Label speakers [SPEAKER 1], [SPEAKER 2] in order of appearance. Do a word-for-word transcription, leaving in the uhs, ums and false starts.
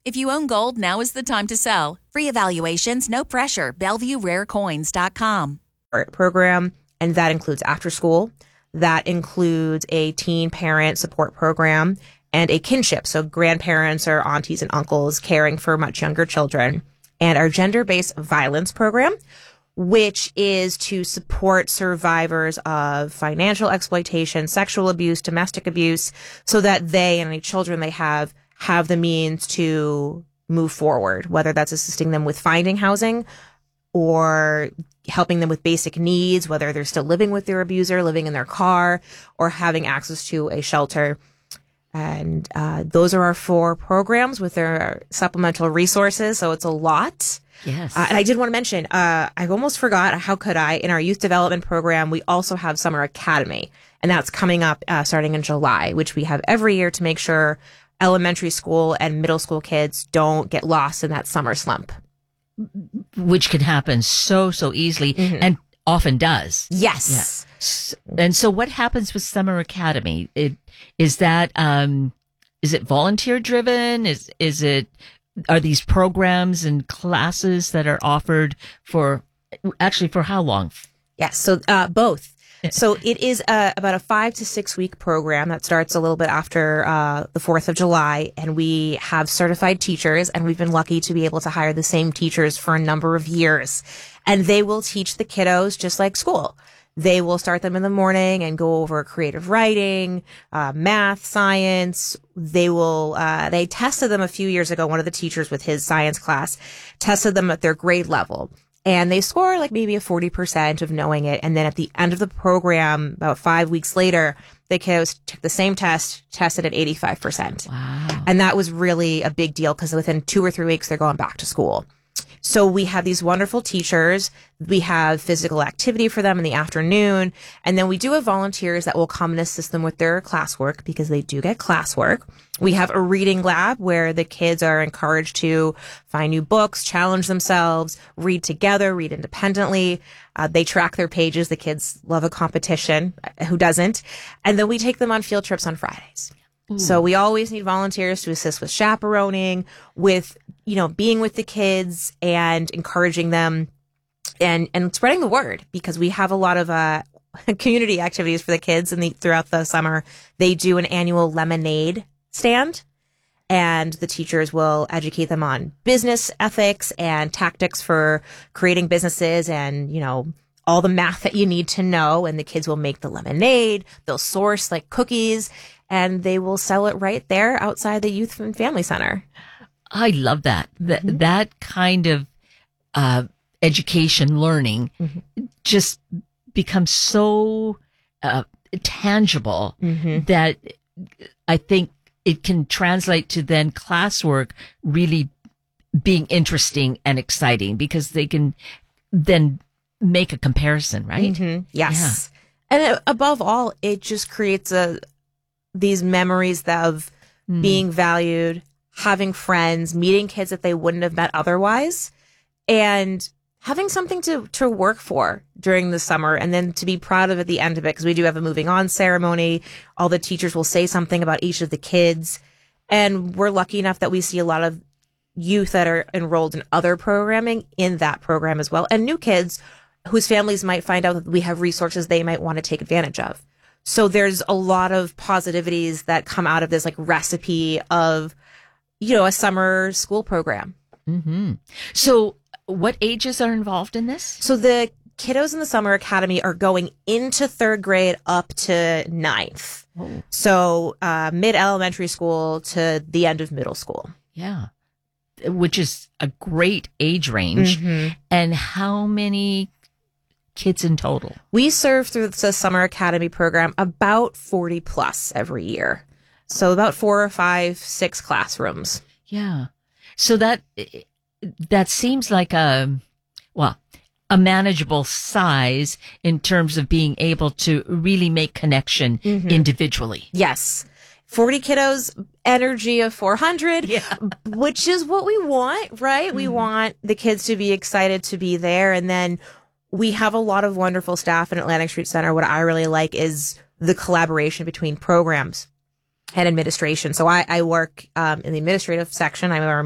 [SPEAKER 1] If you own gold, now is the time to sell. Free evaluations, no pressure. Bellevue Rare Coins dot com.
[SPEAKER 2] Program, and that includes after school. That includes a teen parent support program and a kinship. So grandparents or aunties and uncles caring for much younger children. And our gender-based violence program, which is to support survivors of financial exploitation, sexual abuse, domestic abuse, so that they and any children they have have the means to move forward, whether that's assisting them with finding housing or helping them with basic needs, whether they're still living with their abuser, living in their car, or having access to a shelter. And uh, those are our four programs with their supplemental resources. So it's a lot.
[SPEAKER 3] Yes.
[SPEAKER 2] Uh, and I did want to mention, uh, I almost forgot, how could I? In our youth development program, we also have Summer Academy. And that's coming up uh, starting in July, which we have every year to make sure elementary school and middle school kids don't get lost in that summer slump.
[SPEAKER 3] Which can happen so, so easily mm-hmm. and often does.
[SPEAKER 2] Yes.
[SPEAKER 3] Yeah. And so what happens with Summer Academy? It, is that, um, is it volunteer driven? Is, is it, are these programs and classes that are offered for, actually for how long?
[SPEAKER 2] Yes. So, uh, both. So it is uh, about a five to six week program that starts a little bit after uh, the fourth of July. And we have certified teachers, and we've been lucky to be able to hire the same teachers for a number of years. And they will teach the kiddos just like school. They will start them in the morning and go over creative writing, uh, math, science. They will, uh, they tested them a few years ago. One of the teachers with his science class tested them at their grade level. And they score like maybe a forty percent of knowing it. And then at the end of the program, about five weeks later, the kiddos took the same test, tested at eighty-five percent.
[SPEAKER 3] Wow.
[SPEAKER 2] And that was really a big deal because within two or three weeks, they're going back to school. So we have these wonderful teachers. We have physical activity for them in the afternoon. And then we do have volunteers that will come and assist them with their classwork because they do get classwork. We have a reading lab where the kids are encouraged to find new books, challenge themselves, read together, read independently. Uh, they track their pages. The kids love a competition. Who doesn't? And then we take them on field trips on Fridays. Ooh. So we always need volunteers to assist with chaperoning, with, you know, being with the kids and encouraging them and, and spreading the word, because we have a lot of, uh, community activities for the kids in the, throughout the summer. They do an annual lemonade stand, and the teachers will educate them on business ethics and tactics for creating businesses and, you know, all the math that you need to know. And the kids will make the lemonade. They'll source like cookies, and they will sell it right there outside the Youth and Family Center.
[SPEAKER 3] I love that. That, mm-hmm. that kind of uh, education, learning mm-hmm. just becomes so uh, tangible mm-hmm. that I think it can translate to then classwork really being interesting and exciting, because they can then make a comparison, right?
[SPEAKER 2] Mm-hmm. Yes. Yeah. And above all, it just creates a these memories of mm. being valued, having friends, meeting kids that they wouldn't have met otherwise, and having something to, to work for during the summer, and then to be proud of at the end of it, because we do have a moving on ceremony. All the teachers will say something about each of the kids. And we're lucky enough that we see a lot of youth that are enrolled in other programming in that program as well, and new kids whose families might find out that we have resources they might want to take advantage of. So there's a lot of positivities that come out of this like recipe of, you know, a summer school program.
[SPEAKER 3] Mm-hmm. So what ages are involved in this?
[SPEAKER 2] So the kiddos in the Summer Academy are going into third grade up to ninth. Oh. So uh, mid-elementary school to the end of middle school.
[SPEAKER 3] Yeah. Which is a great age range.
[SPEAKER 2] Mm-hmm.
[SPEAKER 3] And how many kids in total?
[SPEAKER 2] We serve through the Summer Academy program about forty plus every year. So about four or five, six classrooms.
[SPEAKER 3] Yeah. So that, that seems like a, well, a manageable size in terms of being able to really make connection mm-hmm. individually.
[SPEAKER 2] Yes. forty kiddos, energy of four hundred,
[SPEAKER 3] yeah.
[SPEAKER 2] which is what we want, right? Mm-hmm. We want the kids to be excited to be there. And then we have a lot of wonderful staff in Atlantic Street Center. What I really like is the collaboration between programs and administration. So I, I work um, in the administrative section. I'm our